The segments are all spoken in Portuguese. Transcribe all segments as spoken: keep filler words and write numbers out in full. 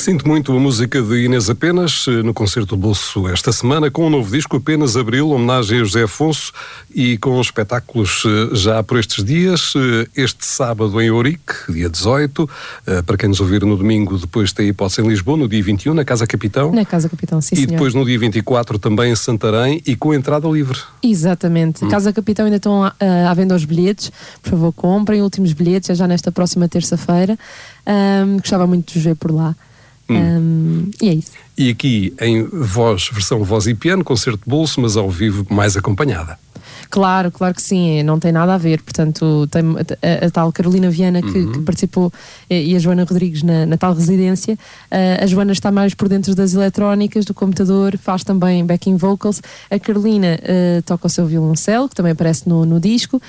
Sinto muito a música de Inês Apenas no Concerto de Bolso esta semana, com um novo disco, Apenas Abril, homenagem a José Afonso, e com espetáculos já por estes dias. Este sábado em Ourique, dia dezoito, para quem nos ouvir no domingo, depois tem a hipótese em Lisboa, no dia vinte e um, na Casa Capitão. Na Casa Capitão, sim, E senhor. depois no dia vinte e quatro também em Santarém, e com entrada livre. Exatamente. Hum. Casa Capitão ainda estão à, à venda os bilhetes. Por favor, comprem últimos bilhetes, é já nesta próxima terça-feira. Um, gostava muito de os ver por lá. Hum. Um, e é isso. E aqui em voz, versão voz e piano, concerto de bolso, mas ao vivo mais acompanhada. Claro, claro que sim, não tem nada a ver. Portanto, tem a, a, a tal Carolina Viana que, uhum. que participou, e a Joana Rodrigues na, na tal residência. Uh, a Joana está mais por dentro das eletrónicas, do computador, faz também backing vocals. A Carolina uh, toca o seu violoncelo, que também aparece no, no disco.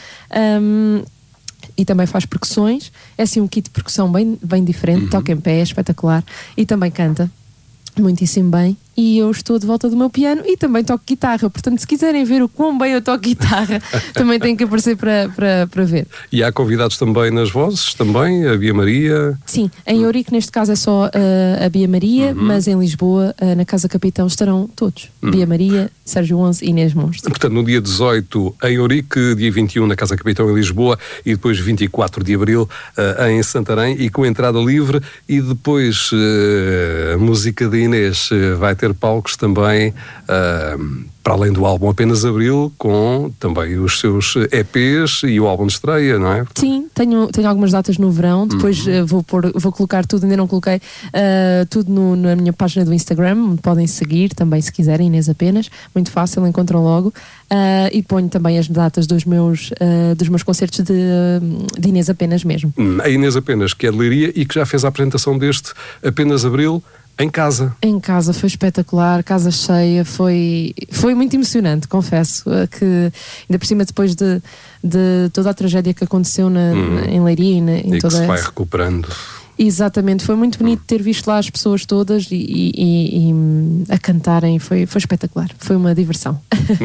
Um, E também faz percussões. É assim um kit de percussão bem, bem diferente. Uhum. Toca em pé, é espetacular. E também canta muitíssimo bem. E eu estou de volta do meu piano e também toco guitarra. Portanto, se quiserem ver o quão bem eu toco guitarra, também têm que aparecer para, para, para ver. E há convidados também nas vozes? Também? A Bia Maria? Sim, em Ourique neste caso é só uh, a Bia Maria, uhum. mas em Lisboa, uh, na Casa Capitão, estarão todos. Uhum. Bia Maria, Sérgio Onze e Inês Monstro. Portanto, no dia dezoito em Ourique, dia vinte e um na Casa Capitão em Lisboa e depois vinte e quatro de abril uh, em Santarém, e com entrada livre. E depois uh, a música de Inês uh, vai ter palcos também, uh, para além do álbum Apenas Abril, com também os seus E Pês e o álbum de estreia, não é? Sim, tenho, tenho algumas datas no verão, depois uhum. uh, vou, pôr, vou colocar tudo, ainda não coloquei, uh, tudo no, na minha página do Instagram, podem seguir também se quiserem, Inês Apenas, muito fácil, encontram logo, uh, e ponho também as datas dos meus, uh, dos meus concertos de, de Inês Apenas mesmo. A Inês Apenas, que é de Leiria e que já fez a apresentação deste Apenas Abril em casa. Em casa, foi espetacular, casa cheia, foi, foi muito emocionante, confesso, que ainda por cima depois de, de toda a tragédia que aconteceu na, hum. na, em Leiria e, na, em e toda que se vai essa... recuperando. Exatamente, foi muito bonito ter visto lá as pessoas todas e, e, e a cantarem, foi, foi espetacular, foi uma diversão.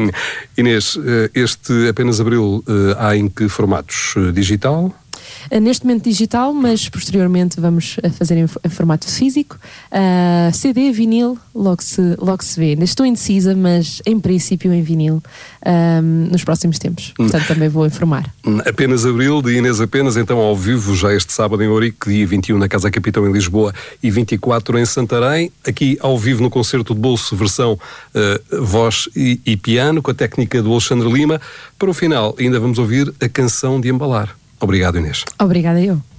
Inês, este Apenas Abril há em que formatos? Digital? Neste momento digital, mas posteriormente vamos fazer em formato físico, uh, C D, vinil, logo se, logo se vê. Ainda estou indecisa, mas em princípio em vinil, um, nos próximos tempos. Portanto, também vou informar. Apenas Abril, de Inês Apenas, então ao vivo já este sábado em Ourique, dia vinte e um na Casa Capitão em Lisboa e vinte e quatro em Santarém. Aqui ao vivo no Concerto de Bolso, versão uh, voz e, e piano, com a técnica do Alexandre Lima. Para o final, ainda vamos ouvir a canção de embalar. Obrigado, Inês. Obrigada eu.